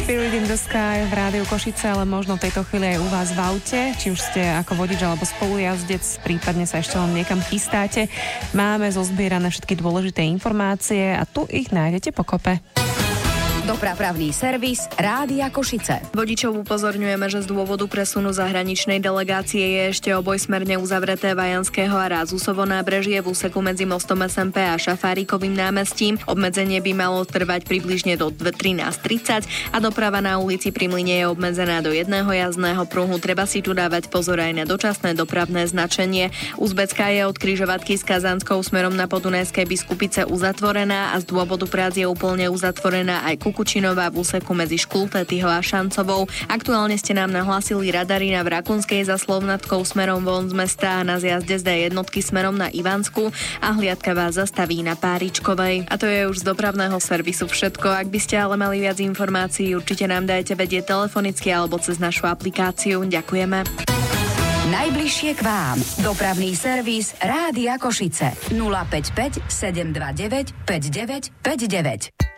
Spirit in the Sky v Rádiu Košice, ale možno v tejto chvíli aj u vás v aute, či už ste ako vodič alebo spolujazdec, prípadne sa ešte len niekam chystáte. Máme zozbierané všetky dôležité informácie a tu ich nájdete po kope. Dopravný servis Rádia Košice. Vodičov upozorňujeme, že z dôvodu presunu zahraničnej delegácie je ešte obojsmerne uzavreté Vajanského a Rázusovo nábrežie v úseku medzi mostom SMP a Šafárikovým námestím. Obmedzenie by malo trvať približne do 13:30 a doprava na ulici Pri Mlyne je obmedzená do jedného jazdného pruhu. Treba si tu dávať pozor aj na dočasné dopravné značenie. Uzbecká je od križovatky s Kazanskou smerom na Podunajské Biskupice uzatvorená a z dôvodu prác je úplne uzatvorená aj Kukučinová v úseku medzi Škultetyho a Šancovou. Aktuálne ste nám nahlásili radary na Vrakunskej za Slovnatkou smerom von z mesta a na zjazde z D1 smerom na Ivansku a hliadka vás zastaví na Páričkovej. A to je už z dopravného servisu všetko. Ak by ste ale mali viac informácií, určite nám dajte vedieť telefonicky alebo cez našu aplikáciu. Ďakujeme. Najbližšie k vám. Dopravný servis Rádia Košice. 055 729 5959.